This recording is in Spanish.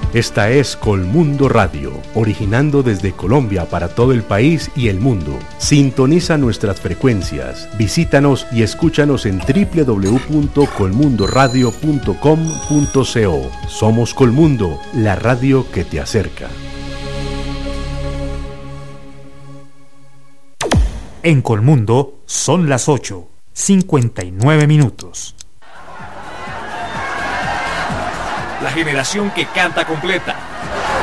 Esta es Colmundo Radio, originando desde Colombia para todo el país y el mundo. Sintoniza nuestras frecuencias, visítanos y escúchanos en www.colmundoradio.com.co. Somos Colmundo, la radio que te acerca. En Colmundo son las 8:59. La generación que canta completa.